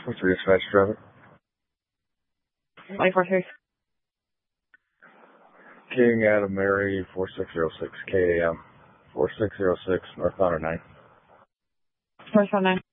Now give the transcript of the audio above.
What's your dispatch driver? 24-6. King Adam Mary 4606 KAM 4606 North 9. North 9.